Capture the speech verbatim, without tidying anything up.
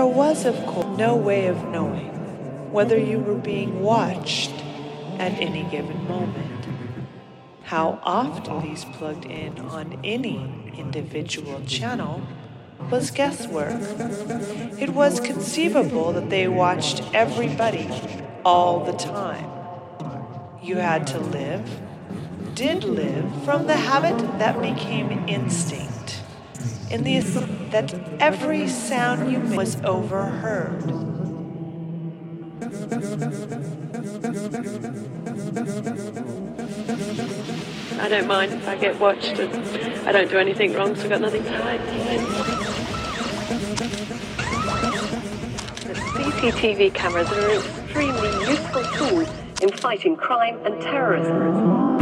There was, of course, no way of knowing whether you were being watched at any given moment. How often these plugged in on any individual channel was guesswork. It was conceivable that they watched everybody all the time. You had to live, did live, from the habit that became instinct, in the assumption that every sound you made was overheard. I don't mind if I get watched, and I don't do anything wrong, so I've got nothing to hide. The C C T V cameras are an extremely useful tool in fighting crime and terrorism.